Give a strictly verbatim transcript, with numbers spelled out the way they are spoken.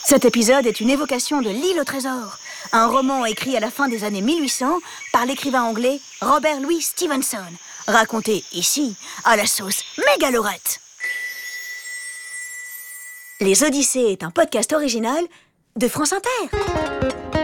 Cet épisode est une évocation de L'Île au trésor, un roman écrit à la fin des années mille huit cents par l'écrivain anglais Robert Louis Stevenson, raconté ici à la sauce mégalorette. Les Odyssées est un podcast original de France Inter.